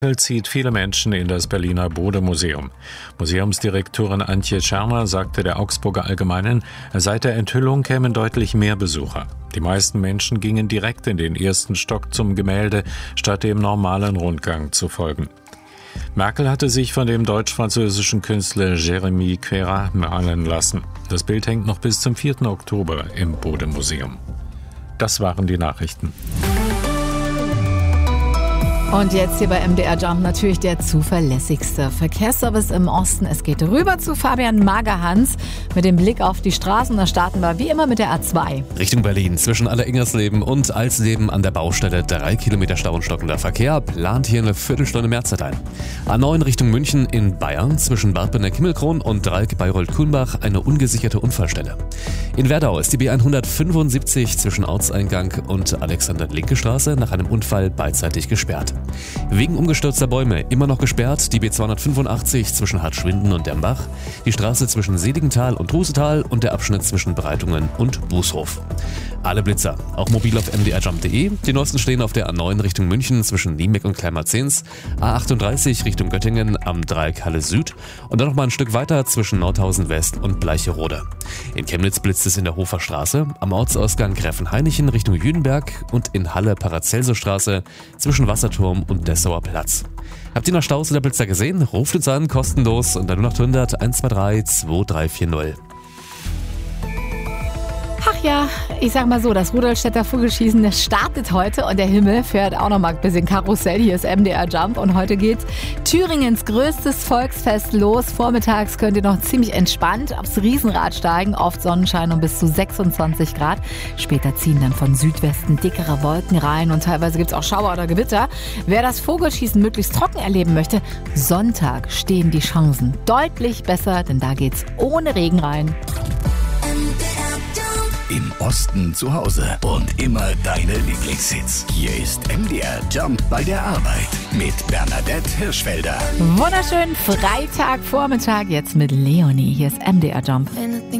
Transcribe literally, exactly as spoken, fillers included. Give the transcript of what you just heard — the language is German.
Zieht viele Menschen in das Berliner Bode-Museum. Museumsdirektorin Antje Schermer sagte der Augsburger Allgemeinen, seit der Enthüllung kämen deutlich mehr Besucher. Die meisten Menschen gingen direkt in den ersten Stock zum Gemälde, statt dem normalen Rundgang zu folgen. Merkel hatte sich von dem deutsch-französischen Künstler Jérémy Queyras malen lassen. Das Bild hängt noch bis zum vierten Oktober im Bode-Museum. Das waren die Nachrichten. Und jetzt hier bei M D R Jump natürlich der zuverlässigste Verkehrsservice im Osten. Es geht rüber zu Fabian Magerhans mit dem Blick auf die Straßen. Da starten wir wie immer mit der A zwei. Richtung Berlin zwischen Aller-Ingersleben und Alsleben an der Baustelle. Drei Kilometer Stau und stockender Verkehr. Plant hier eine Viertelstunde Mehrzeit ein. A neun Richtung München in Bayern zwischen Bad Benner-Kimmelkron und Dreieck Bayreuth-Kulmbach eine ungesicherte Unfallstelle. In Werdau ist die B hundertfünfundsiebzig zwischen Ortseingang und Alexander-Linke-Straße nach einem Unfall beidseitig gesperrt. Wegen umgestürzter Bäume immer noch gesperrt die B zweihundertfünfundachtzig zwischen Hartschwinden und Dembach, die Straße zwischen Seligenthal und Rusetal und der Abschnitt zwischen Breitungen und Bußhof. Alle Blitzer, auch mobil auf m d r jump punkt d e. Die neuesten stehen auf der A neun Richtung München zwischen Niemeck und Kleinmarzens, A achtunddreißig Richtung Göttingen am Dreieck Halle Süd und dann noch mal ein Stück weiter zwischen Nordhausen West und Bleicherode. In Chemnitz blitzt es in der Hofer Straße, am Ortsausgang Gräfenhainichen Richtung Jüdenberg und in Halle Paracelso-Straße zwischen Wasserturm und Dessauer Platz. Habt ihr noch Staus oder Blitzer gesehen? Ruft uns an, kostenlos unter null acht hundert eins zwei drei zwei drei vier null. Ach ja, ich sag mal so, das Rudolstädter Vogelschießen, das startet heute und der Himmel fährt auch noch mal ein bisschen Karussell. Hier ist M D R Jump und heute geht Thüringens größtes Volksfest los. Vormittags könnt ihr noch ziemlich entspannt aufs Riesenrad steigen, oft Sonnenschein und bis zu sechsundzwanzig Grad. Später ziehen dann von Südwesten dickere Wolken rein und teilweise gibt's auch Schauer oder Gewitter. Wer das Vogelschießen möglichst trocken erleben möchte, Sonntag stehen die Chancen deutlich besser, denn da geht's ohne Regen rein. Im Osten zu Hause und immer deine Lieblingshits. Hier ist M D R Jump bei der Arbeit mit Bernadette Hirschfelder. Wunderschönen Freitagvormittag jetzt mit Leonie. Hier ist M D R Jump.